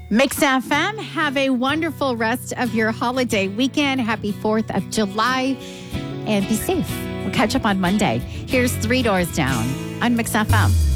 Mix FM, have a wonderful rest of your holiday weekend. Happy 4th of July. And be safe. We'll catch up on Monday. Here's Three Doors Down on Mix FM.